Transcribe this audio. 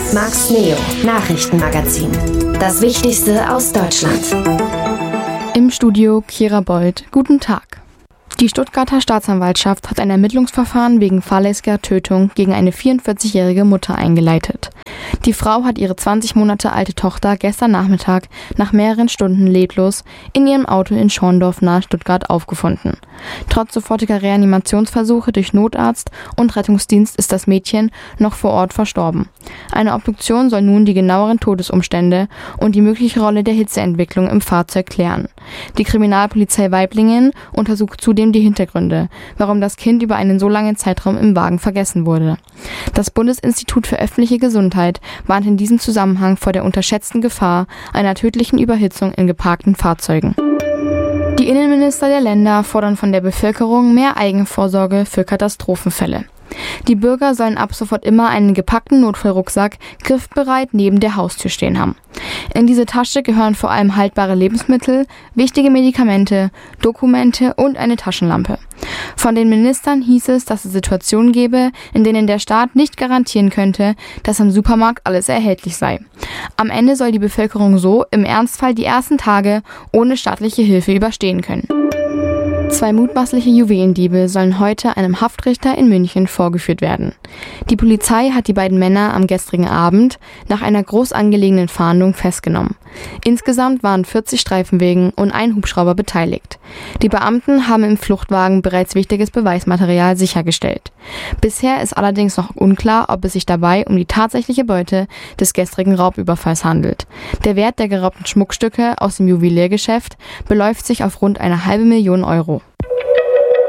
Max Neo Nachrichtenmagazin. Das Wichtigste aus Deutschland. Im Studio Kira Bold. Guten Tag. Die Stuttgarter Staatsanwaltschaft hat ein Ermittlungsverfahren wegen fahrlässiger Tötung gegen eine 44-jährige Mutter eingeleitet. Die Frau hat ihre 20 Monate alte Tochter gestern Nachmittag nach mehreren Stunden leblos in ihrem Auto in Schorndorf nahe Stuttgart aufgefunden. Trotz sofortiger Reanimationsversuche durch Notarzt und Rettungsdienst ist das Mädchen noch vor Ort verstorben. Eine Obduktion soll nun die genaueren Todesumstände und die mögliche Rolle der Hitzeentwicklung im Fahrzeug klären. Die Kriminalpolizei Waiblingen untersucht zudem die Hintergründe, warum das Kind über einen so langen Zeitraum im Wagen vergessen wurde. Das Bundesinstitut für öffentliche Gesundheit warnt in diesem Zusammenhang vor der unterschätzten Gefahr einer tödlichen Überhitzung in geparkten Fahrzeugen. Die Innenminister der Länder fordern von der Bevölkerung mehr Eigenvorsorge für Katastrophenfälle. Die Bürger sollen ab sofort immer einen gepackten Notfallrucksack griffbereit neben der Haustür stehen haben. In diese Tasche gehören vor allem haltbare Lebensmittel, wichtige Medikamente, Dokumente und eine Taschenlampe. Von den Ministern hieß es, dass es Situationen gäbe, in denen der Staat nicht garantieren könnte, dass am Supermarkt alles erhältlich sei. Am Ende soll die Bevölkerung so im Ernstfall die ersten Tage ohne staatliche Hilfe überstehen können. 2 mutmaßliche Juwelendiebe sollen heute einem Haftrichter in München vorgeführt werden. Die Polizei hat die beiden Männer am gestrigen Abend nach einer groß angelegenen Fahndung festgenommen. Insgesamt waren 40 Streifenwagen und ein Hubschrauber beteiligt. Die Beamten haben im Fluchtwagen bereits wichtiges Beweismaterial sichergestellt. Bisher ist allerdings noch unklar, ob es sich dabei um die tatsächliche Beute des gestrigen Raubüberfalls handelt. Der Wert der geraubten Schmuckstücke aus dem Juweliergeschäft beläuft sich auf rund 1,5 Million Euro.